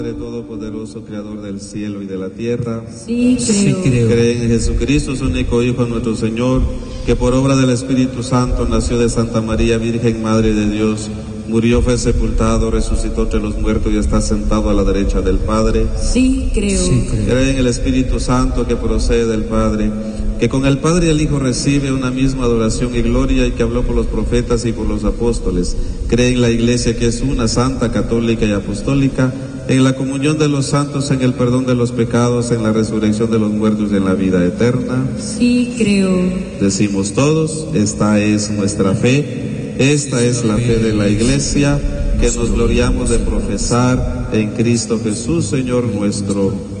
Padre Todopoderoso, Creador del cielo y de la tierra. Sí, creo. Creen en Jesucristo, su único Hijo, nuestro Señor, que por obra del Espíritu Santo nació de Santa María, Virgen Madre de Dios, murió, fue sepultado, resucitó entre los muertos y está sentado a la derecha del Padre. Sí, creo. Creen en el Espíritu Santo que procede del Padre, que con el Padre y el Hijo recibe una misma adoración y gloria, y que habló por los profetas y por los apóstoles. Cree en la Iglesia, que es una, santa, católica y apostólica, en la comunión de los santos, en el perdón de los pecados, en la resurrección de los muertos y en la vida eterna. Sí, creo. Decimos todos, esta es nuestra fe, esta es la fe de la Iglesia, que nos gloriamos de profesar en Cristo Jesús, Señor nuestro.